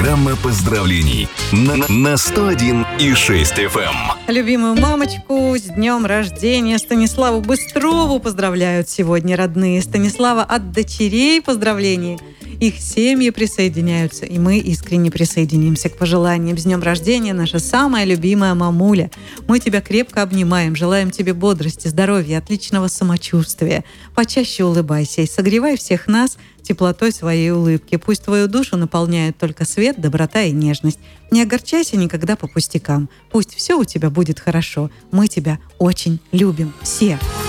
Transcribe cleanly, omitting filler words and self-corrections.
Программа поздравлений на 101,6 FM. Любимую мамочку с днем рождения Станиславу Быстрову поздравляют сегодня родные. Станислава от дочерей поздравления. Их семьи присоединяются, и мы искренне присоединимся к пожеланиям. С днем рождения, наша самая любимая мамуля. Мы тебя крепко обнимаем, желаем тебе бодрости, здоровья, отличного самочувствия. Почаще улыбайся и согревай всех нас теплотой своей улыбки. Пусть твою душу наполняют только свет, доброта и нежность. Не огорчайся никогда по пустякам. Пусть все у тебя будет хорошо. Мы тебя очень любим. Все.